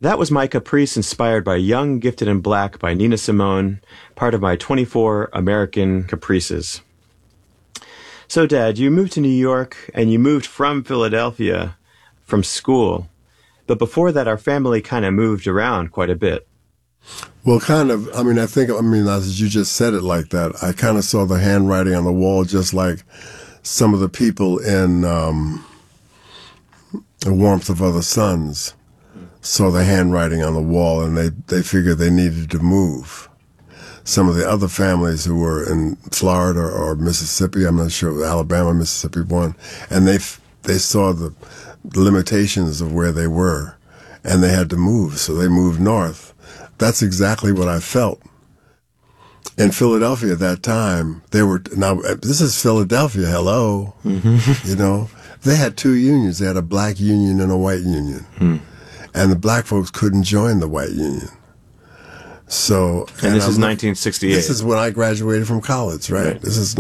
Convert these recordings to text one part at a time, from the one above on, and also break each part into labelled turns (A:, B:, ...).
A: That was my Caprice inspired by Young, Gifted, and Black by Nina Simone, part of my 24 American Caprices. So, Dad, you moved to New York, and you moved from Philadelphia from school. But before that, our family kind of moved around quite a bit.
B: Well, kind of. I mean, as you just said it like that, I kind of saw the handwriting on the wall just like some of the people in The Warmth of Other Suns saw the handwriting on the wall, and they figured they needed to move. Some of the other families who were in Florida or Mississippi, I'm not sure, Alabama, Mississippi, one, and they saw the limitations of where they were, and they had to move, so they moved north. That's exactly what I felt. In Philadelphia at that time, now this is Philadelphia, hello, you know, they had two unions. They had a black union and a white union. And the black folks couldn't join the white union. So,
A: and this is 1968.
B: This is when I graduated from college, right? This is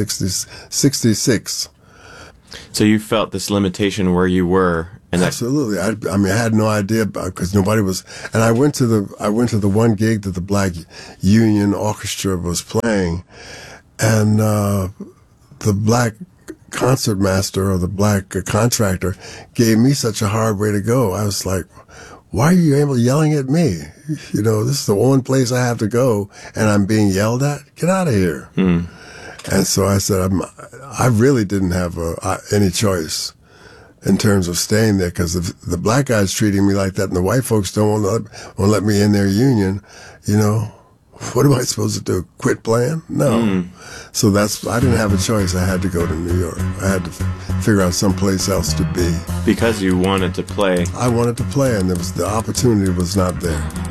B: 1966.
A: So you felt this limitation where you were, and
B: absolutely. I mean, I had no idea because nobody was. And I went to the one gig that the Black Union Orchestra was playing, and the black concertmaster or the black contractor gave me such a hard way to go. I was like, why are you yelling at me? You know, this is the one place I have to go, and I'm being yelled at. Get out of here. And so I said, I really didn't have any choice in terms of staying there, because the black guys treating me like that and the white folks don't want to let me in their union, you know, what am I supposed to do? Quit playing? No. So I didn't have a choice. I had to go to New York. I had to figure out someplace else to be.
A: Because you wanted to play.
B: I wanted to play, and the opportunity was not there.